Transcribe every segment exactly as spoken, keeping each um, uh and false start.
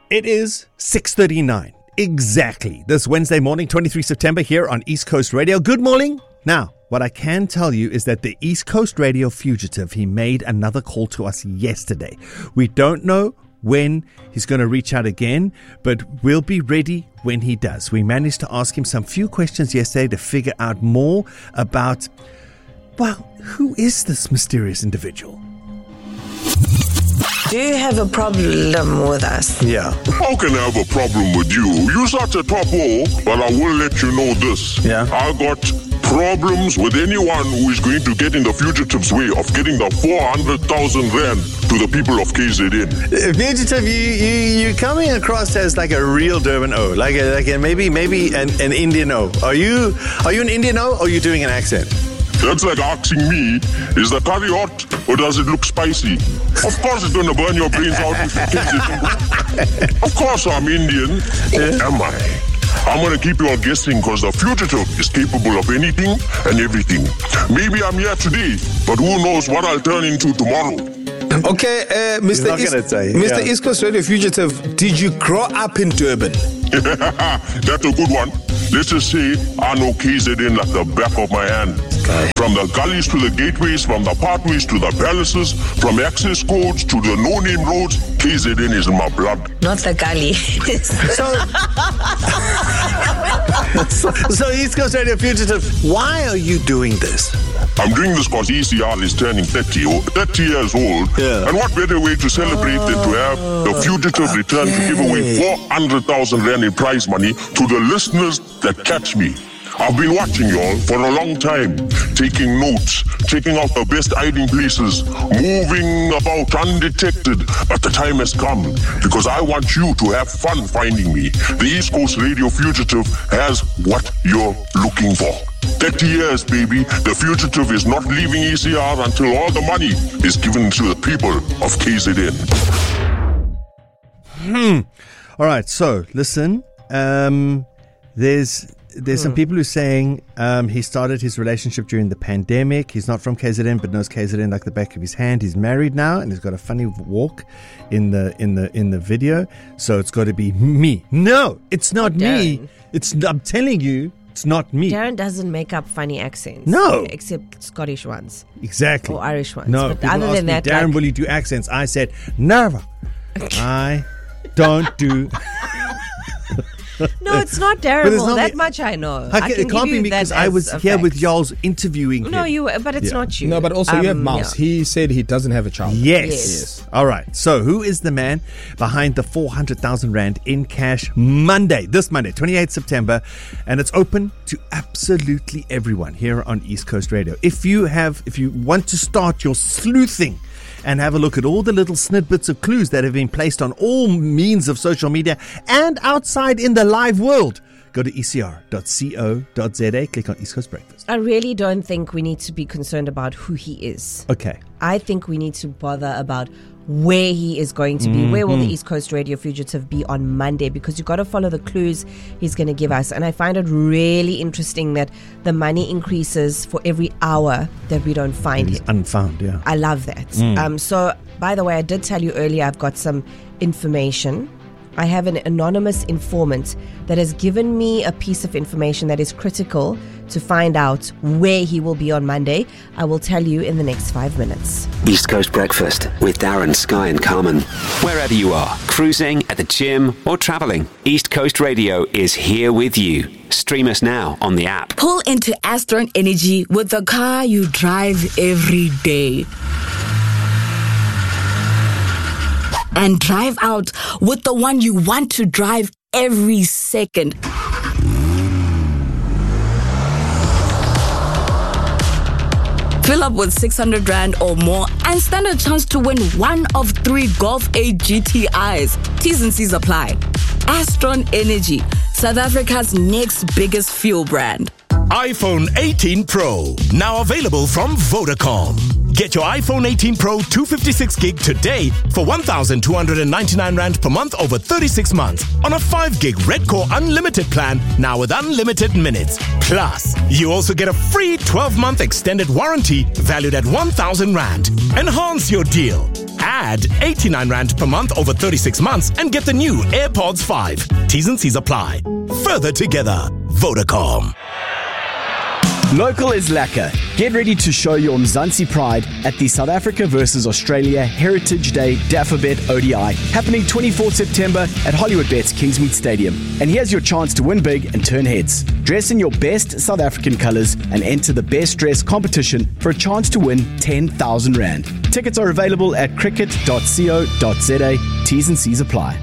It is six thirty-nine exactly this Wednesday morning, twenty-third of September, here on East Coast Radio. Good morning. Now, what I can tell you is that the East Coast Radio fugitive, he made another call to us yesterday. We don't know when he's going to reach out again, but we'll be ready when he does. We managed to ask him some few questions yesterday to figure out more about, well, who is this mysterious individual? Do you have a problem with us? Yeah. How can I have a problem with you? You're such a topo, but I will let you know this. Yeah. I got problems with anyone who is going to get in the fugitive's way of getting the four hundred thousand rand to the people of K Z N. Uh, Fugitive, you, you, you're coming across as like a real Durban O, like a, like a, maybe maybe an, an Indian O. Are you, are you an Indian O or are you doing an accent? That's like asking me, is the curry hot or does it look spicy? Of course it's going to burn your brains out if you taste it. Of course I'm Indian. Yeah. Am I? I'm going to keep you all guessing because the fugitive is capable of anything and everything. Maybe I'm here today, but who knows what I'll turn into tomorrow. Okay, uh, Mister East, say, Mister yeah. East Coast Radio Fugitive, did you grow up in Durban? That's a good one. Let's just say I know K Z N like the back of my hand. Okay. From the gullies to the gateways, from the pathways to the palaces, from access codes to the no-name roads, K Z N is in my blood. Not the gully. So, so, so East Coast Radio Fugitive, why are you doing this? I'm doing this because E C R is turning thirty, thirty years old. Yeah. And what better way to celebrate oh, than to have the fugitive return to give away four hundred thousand rand in prize money to the listeners that catch me. I've been watching y'all for a long time, taking notes, checking out the best hiding places, moving about undetected. But the time has come because I want you to have fun finding me. The East Coast Radio Fugitive has what you're looking for. thirty years, baby. The fugitive is not leaving E C R until all the money is given to the people of K Z N. Hmm. All right. So listen. Um. There's there's hmm. some people who are saying um he started his relationship during the pandemic. He's not from K Z N, but knows K Z N like the back of his hand. He's married now, and he's got a funny walk in the in the in the video. So it's got to be me. No, it's not me. It's I'm telling you. It's not me. Darren doesn't make up funny accents. No. Except Scottish ones. Exactly. Or Irish ones. No, but other than me, that, Darren, like, will you do accents? I said, never. I don't do... No, it's not terrible. Not that me. much I know. I I can, can it can't give be you me because that I as was a here fact. with y'all's interviewing him. No, you. But it's yeah. not you. No, but also um, you have Mouse. Yeah. He said he doesn't have a child. Yes. yes. All right. So who is the man behind the four hundred thousand rand in cash Monday, this Monday, twenty-eighth of September, and it's open to absolutely everyone here on East Coast Radio. If you have, if you want to start your sleuthing and have a look at all the little snippets of clues that have been placed on all means of social media and outside in the live world, go to e c r dot co dot z a, click on East Coast Breakfast. I really don't think we need to be concerned about who he is. Okay. I think we need to bother about where he is going to be. Mm-hmm. Where will the East Coast Radio Fugitive be on Monday? Because you've got to follow the clues he's going to give us. And I find it really interesting that the money increases for every hour that we don't find him. Unfound, yeah. I love that. Mm. Um, so, by the way, I did tell you earlier I've got some information. I have an anonymous informant that has given me a piece of information that is critical to find out where he will be on Monday. I will tell you in the next five minutes. East Coast Breakfast with Darren, Sky and Carmen. Wherever you are, cruising, at the gym or travelling, East Coast Radio is here with you. Stream us now on the app. Pull into Astron Energy with the car you drive every day. And drive out with the one you want to drive every second. Fill up with six hundred rand or more and stand a chance to win one of three Golf eight G T Is. T's and C's apply. Astron Energy, South Africa's next biggest fuel brand. iPhone eighteen Pro, now available from Vodacom. Get your iPhone eighteen Pro two fifty-six gig today for one thousand two hundred ninety-nine rand per month over thirty-six months on a five gig Red Core Unlimited plan, now with unlimited minutes. Plus, you also get a free twelve month extended warranty valued at one thousand rand. Enhance your deal Add eighty-nine rand per month over thirty-six months and get the new AirPods five. T's and C's apply. Further together. Vodacom. Local is lekker. Get ready to show your Mzansi pride at the South Africa versus Australia Heritage Day Dafabet O D I, happening twenty-fourth September at Hollywoodbets Kingsmead Stadium. And here's your chance to win big and turn heads. Dress in your best South African colours and enter the best dress competition for a chance to win ten thousand rand. Tickets are available at cricket dot co dot za. T's and C's apply.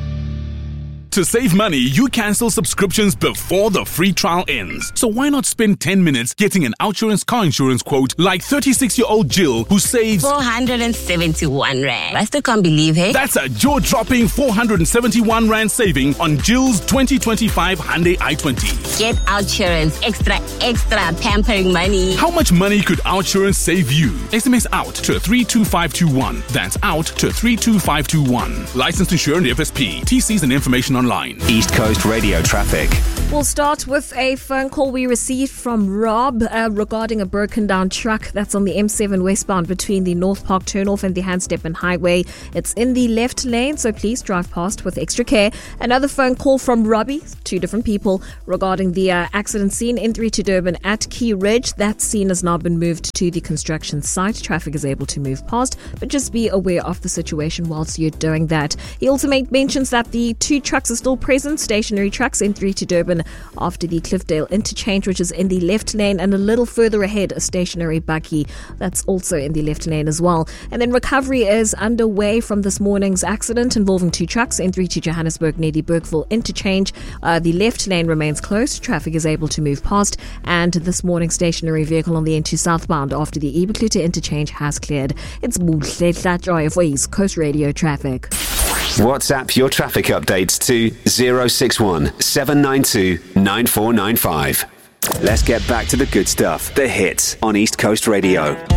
To save money, you cancel subscriptions before the free trial ends. So why not spend ten minutes getting an Outsurance car insurance quote like thirty-six-year-old Jill who saves four hundred seventy-one rand. I still can't believe it. That's a jaw-dropping four hundred seventy-one rand saving on Jill's twenty twenty-five Hyundai i twenty. Get Outsurance extra, extra pampering money. How much money could Outsurance save you? S M S out to three two five two one. That's out to three two five two one. Licensed insured F S P. T Cs and information online. East Coast Radio traffic. We'll start with a phone call we received from Rob uh, regarding a broken down truck that's on the M seven westbound between the North Park turnoff and the Handsteppen Highway. It's in the left lane, so please drive past with extra care. Another phone call from Robbie, two different people, regarding the uh, accident scene in three to Durban at Key Ridge. That scene has now been moved to the construction site. Traffic is able to move past, but just be aware of the situation whilst you're doing that. He also made mentions that the two trucks are still present, stationary trucks in three to Durban after the Cliffdale interchange, which is in the left lane, and a little further ahead a stationary buggy that's also in the left lane as well. And then recovery is underway from this morning's accident involving two trucks in three to Johannesburg near the Bergville interchange. Uh, the left lane remains closed, traffic is able to move past, and this morning's stationary vehicle on the N two southbound after the Ibukluta interchange has cleared. It's Buhle Hlatjoy for East Coast Radio traffic. WhatsApp your traffic updates to zero six one seven nine two nine four nine five. Let's get back to the good stuff. The hits on East Coast Radio.